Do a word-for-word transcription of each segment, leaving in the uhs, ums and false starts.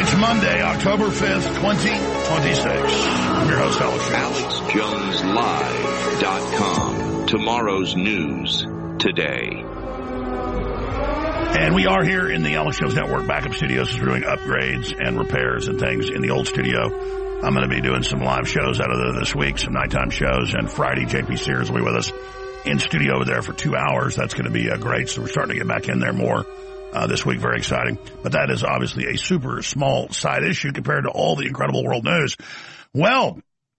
It's Monday, October fifth, twenty twenty-six. I'm your host, Alex Jones. Alex Jones Live dot com. Tomorrow's news today. And we are here in the Alex Jones Network backup studios as we're doing upgrades and repairs and things in the old studio. I'm going to be doing some live shows out of there this week, some nighttime shows, and Friday, J P Sears will be with us in studio over there for two hours. That's going to be uh, great, so we're starting to get back in there more uh, this week. Very exciting. But that is obviously a super small side issue compared to all the incredible world news. Well,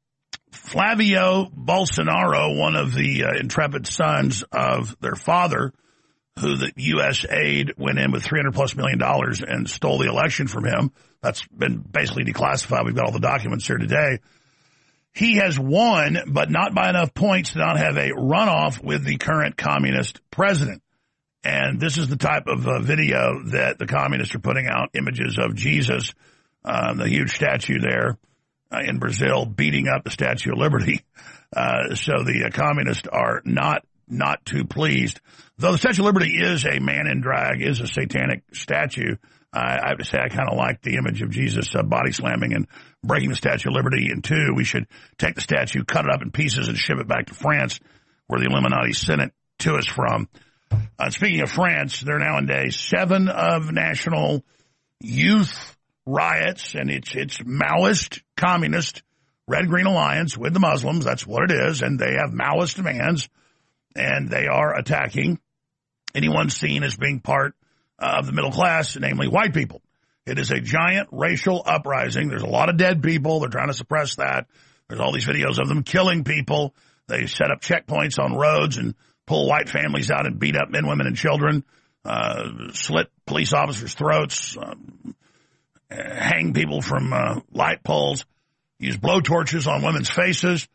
Flavio Bolsonaro, one of the uh, intrepid sons of their father, who the U S aid went in with three hundred plus million dollars and stole the election from him. That's been basically declassified. We've got all the documents here today. He has won, but not by enough points to not have a runoff with the current communist president. And this is the type of uh, video that the communists are putting out, images of Jesus, uh, the huge statue there uh, in Brazil, beating up the Statue of Liberty. Uh, so the uh, communists are not not too pleased. Though the Statue of Liberty is a man in drag, is a satanic statue, uh, I have to say I kind of like the image of Jesus uh, body slamming and breaking the Statue of Liberty in two. We should take the statue, cut it up in pieces, and ship it back to France, where the Illuminati sent it to us from. Uh, speaking of France, they're now in day seven of national youth riots, and it's it's Maoist, communist, Red-Green Alliance with the Muslims. That's what it is, and they have Maoist demands. And they are attacking anyone seen as being part of the middle class, namely white people. It is a giant racial uprising. There's a lot of dead people. They're trying to suppress that. There's all these videos of them killing people. They set up checkpoints on roads and pull white families out and beat up men, women, and children, uh, slit police officers' throats, um, hang people from uh, light poles, use blowtorches on women's faces,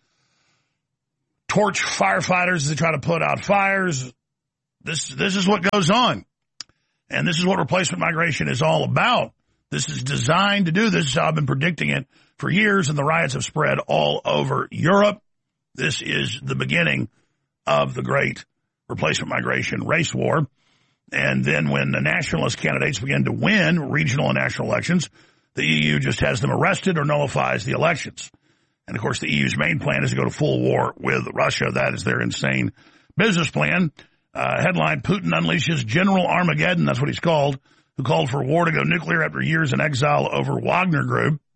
torch firefighters as they try to put out fires. This this is what goes on. And this is what replacement migration is all about. This is designed to do this. This is how I've been predicting it for years, and the riots have spread all over Europe. This is the beginning of the great replacement migration race war. And then when the nationalist candidates begin to win regional and national elections, the E U just has them arrested or nullifies the elections. And, of course, the E U's main plan is to go to full war with Russia. That is their insane business plan. Uh, headline, Putin unleashes General Armageddon. That's what he's called, who called for war to go nuclear after years in exile over Wagner Group.